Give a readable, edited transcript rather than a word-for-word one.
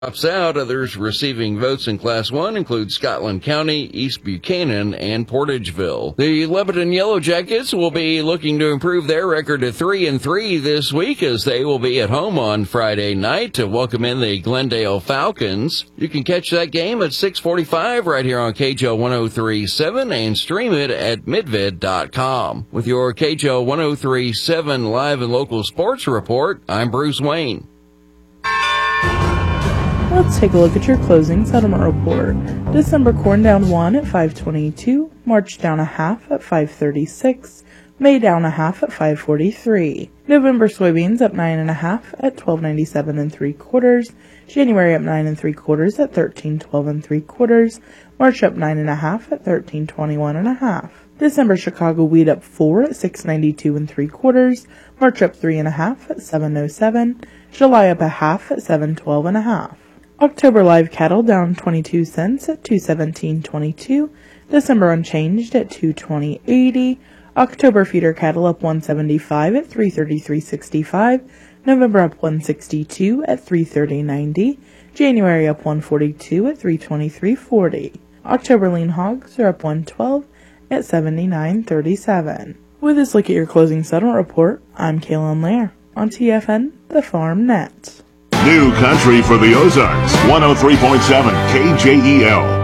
Drops out. Others receiving votes in Class 1 include Scotland County, East Buchanan, and Portageville. The Lebanon Yellow Jackets will be looking to improve their record to 3-3 this week as they will be at home on Friday night to welcome in the Glendale Falcons. You can catch that game at 6:45 right here on KJO 103.7 and stream it at midvid.com. With your KJO 103.7 live and local sports report, I'm Bruce Wayne. Let's take a look at your closing settlement report. December corn down 1 at 5.22, March down a half at 5.36, May down a half at 5.43, November soybeans up 9.5 at 12.97 3/4, January up 9 3/4 at 13.12 3/4, March up 9.5 at 13.21 December Chicago wheat up 4 at 6.92 3/4, March up 3.5 at 7.07, July up a half at 7.12 October live cattle down 22 cents at 217.22, December unchanged at 220.80, October feeder cattle up 175 at 333.65, November up 162 at 330.90, January up 142 at 323.40. October lean hogs are up 112 at 79.37. With this look at your closing settlement report, I'm Kaylin Lair on TFN, the Farm Net. New country for the Ozarks, 103.7 KJEL.